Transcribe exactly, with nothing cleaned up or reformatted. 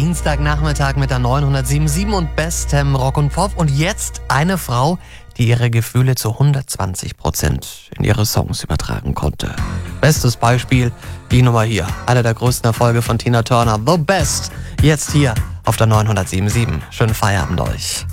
Dienstagnachmittag mit der neunhundertsiebenundsiebzig und bestem Rock und Pop. Und jetzt eine Frau, die ihre Gefühle zu hundertzwanzig Prozent in ihre Songs übertragen konnte. Bestes Beispiel, die Nummer hier. Eine der größten Erfolge von Tina Turner. The Best. Jetzt hier auf der neunhundertsiebenundsiebzig. Schönen Feierabend euch.